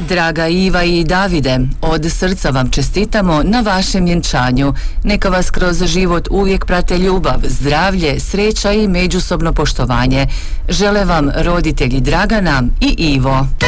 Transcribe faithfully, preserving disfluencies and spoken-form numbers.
Draga Iva i Davide, od srca vam čestitamo na vašem vjenčanju. Neka vas kroz život uvijek prate ljubav, zdravlje, sreća i međusobno poštovanje. Žele vam roditelji Dragana i Ivo.